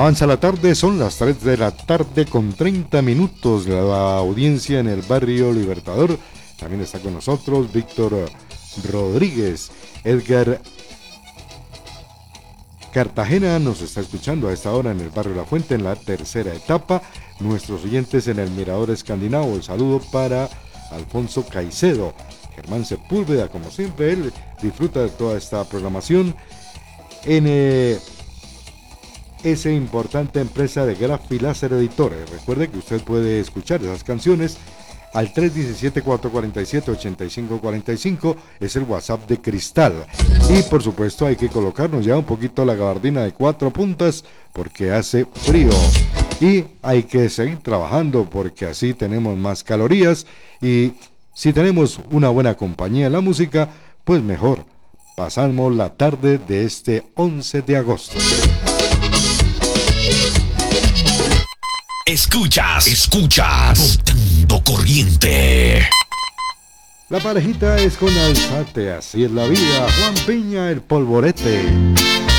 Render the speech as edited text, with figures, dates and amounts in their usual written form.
Avanza la tarde, son las 3 de la tarde con 30 minutos. La audiencia en el barrio Libertador. También está con nosotros Víctor Rodríguez. Edgar Cartagena nos está escuchando a esta hora en el barrio La Fuente, en la tercera etapa. Nuestros oyentes en el Mirador Escandinavo. El saludo para Alfonso Caicedo. Germán Sepúlveda, como siempre, él disfruta de toda esta programación en esa importante empresa de Grafiláser Editores. Recuerde que usted puede escuchar esas canciones al 317-447-8545, es el WhatsApp de Cristal. Y por supuesto hay que colocarnos ya un poquito la gabardina de 4 puntas porque hace frío. Y hay que seguir trabajando porque así tenemos más calorías, y si tenemos una buena compañía en la música, pues mejor. Pasamos la tarde de este 11 de agosto. Escuchas, Botando Corriente. La parejita es con Alzate, así es la vida. Juan Piña, el polvorete.